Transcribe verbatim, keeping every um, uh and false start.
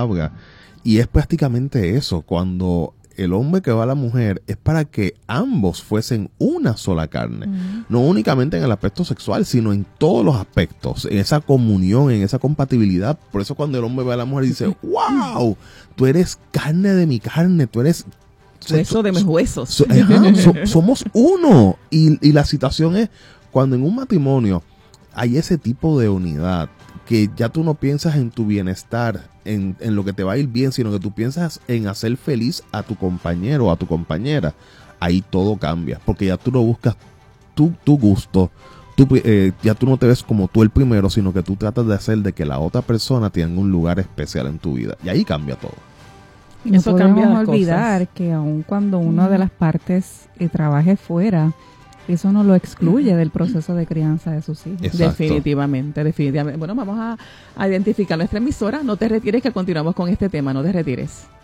palabra. Y es prácticamente eso, cuando el hombre que va a la mujer es para que ambos fuesen una sola carne. Uh-huh. No únicamente en el aspecto sexual, sino en todos los aspectos, en esa comunión, en esa compatibilidad. Por eso cuando el hombre ve a la mujer dice, wow, tú eres carne de mi carne, tú eres hueso de mis huesos. So, ajá, so, somos uno. Y, y la situación es cuando en un matrimonio hay ese tipo de unidad, que ya tú no piensas en tu bienestar, en, en lo que te va a ir bien, sino que tú piensas en hacer feliz a tu compañero o a tu compañera. Ahí todo cambia, porque ya tú no buscas tu, tu gusto, tú, eh, ya tú no te ves como tú el primero, sino que tú tratas de hacer de que la otra persona tenga un lugar especial en tu vida. Y ahí cambia todo. Y no Eso podemos olvidar cosas. Que aun cuando una de las partes eh, trabaje fuera, eso no lo excluye del proceso de crianza de sus hijos. Exacto. Definitivamente, definitivamente. Bueno, vamos a, a identificar nuestra emisora. No te retires, que continuamos con este tema. No te retires.